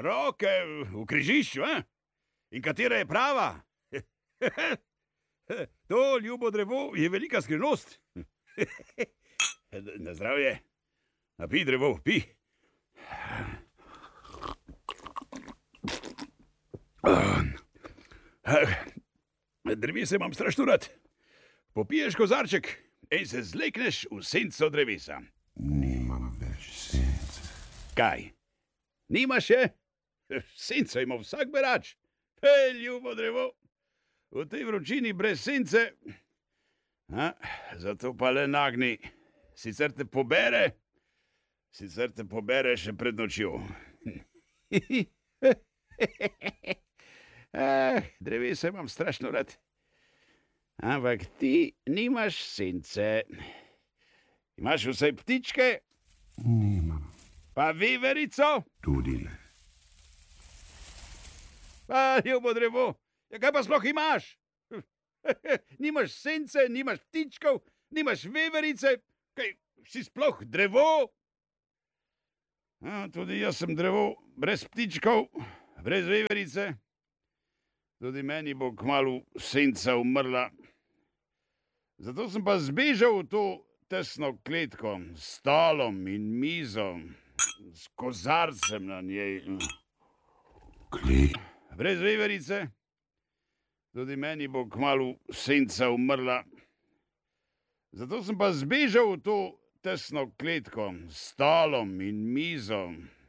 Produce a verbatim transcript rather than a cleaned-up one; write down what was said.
roke v križišču, eh? In katera je prava? To ljubo drevo je velika skrivnost. Na zdravje. Napij drevo, pij. Drevesa imam strašno rad. Popiješ kozarček in se zlekneš v senco drevesa. Nimam več sence. Kaj? Nimaš še? Senco ima vsak berač. Hej, ljubo drevo. V tej vročini brez sence. A, zato pa le nagni. Sicer te pobere, sicer te pobere še pred nočjo. Ah, drevesa imam strašno rad. Ampak ti nimaš sence. Imaš vsaj ptičke? Nimam. Pa veverico? Tudi ne. Pa ljubo drevo, ja kaj pa sploh imaš? Nimaš sence, nimaš ptičkov, nimaš veverice, kaj si sploh drevo? A, tudi jaz sem drevo, brez ptičkov, brez veverice. Tudi meni bo kmalu senca umrla. Zato sem pa zbežal v to tesno kletko, s stolom in mizo, s kozarcem na njej. Klet. Brez veverice, tudi meni bo kmalu senca umrla. Zato sem pa zbežal v to tesno kletko, s stolom in mizo,